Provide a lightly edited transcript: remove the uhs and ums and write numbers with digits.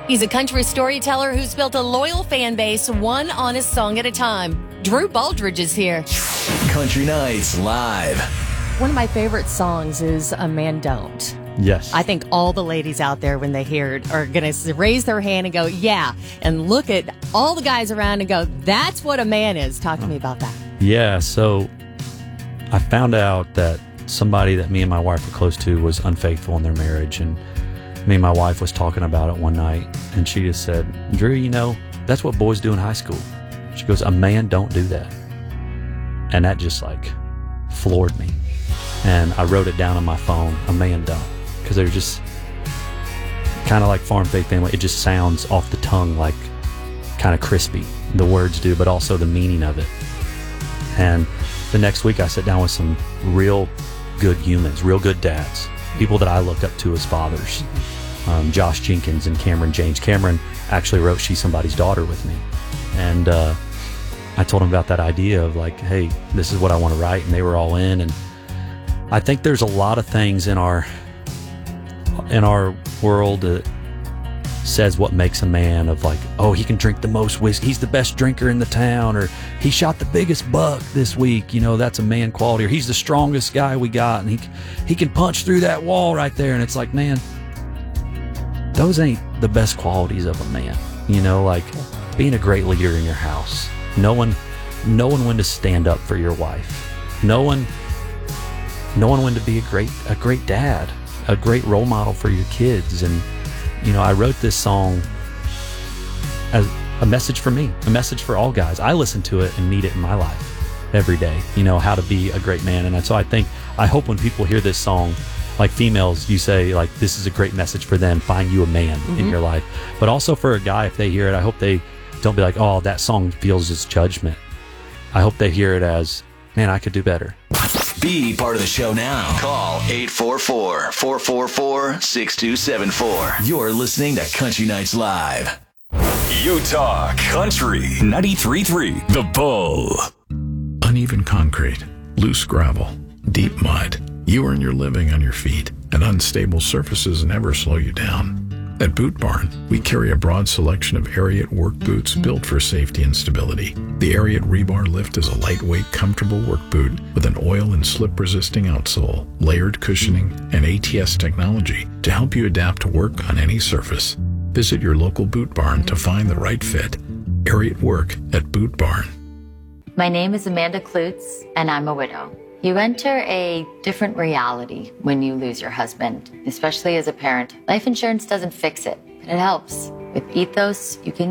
He's a country storyteller who's built a loyal fan base, one honest song at a time. Drew Baldridge is here. Country Nights Live. One of my favorite songs is A Man Don't. Yes. I think all the ladies out there, when they hear it, are going to raise their hand and go, yeah, and look at all the guys around and go, that's what a man is. Talk to me about that. Yeah, so I found out that somebody that me and my wife were close to was unfaithful in their marriage, and me and my wife was talking about it one night, and she just said, Drew, you know, that's what boys do in high school. She goes, a man don't do that. And that just like floored me. And I wrote it down on my phone, a man don't. Because they're just kind of like Farm Faith Family. It just sounds off the tongue like kind of crispy. The words do, but also the meaning of it. And the next week I sat down with some real good humans, real good dads, people that I look up to as fathers. Josh Jenkins and Cameron James. Cameron actually wrote She's Somebody's Daughter with me. And I told him about that idea of like, hey, this is what I want to write. And they were all in. And I think there's a lot of things in our world that says what makes a man, of like, oh, he can drink the most whiskey, he's the best drinker in the town, or he shot the biggest buck this week, you know, that's a man quality, or he's the strongest guy we got, and he can punch through that wall right there. And it's like, man, those ain't the best qualities of a man. You know, like being a great leader in your house, knowing when to stand up for your wife, knowing when to be a great dad, a great role model for your kids. And you know, I wrote this song as a message for me, a message for all guys. I listen to it and need it in my life every day, you know, how to be a great man. And so I hope when people hear this song, like females, you say like, this is a great message for them, find you a man in your life. But also for a guy, if they hear it, I hope they don't be like, oh, that song feels as judgment. I hope they hear it as, man, I could do better. Be part of the show now. Call 844-444-6274. You're listening to Country Nights Live. Utah Country 93.3 The Bull. Uneven concrete, loose gravel, deep mud. You earn your living on your feet, and unstable surfaces never slow you down. At Boot Barn, we carry a broad selection of Ariat work boots built for safety and stability. The Ariat Rebar Lift is a lightweight, comfortable work boot with an oil and slip-resisting outsole, layered cushioning, and ATS technology to help you adapt to work on any surface. Visit your local Boot Barn to find the right fit. Ariat Work at Boot Barn. My name is Amanda Klutz, and I'm a widow. You enter a different reality when you lose your husband, especially as a parent. Life insurance doesn't fix it, but it helps. With Ethos, you can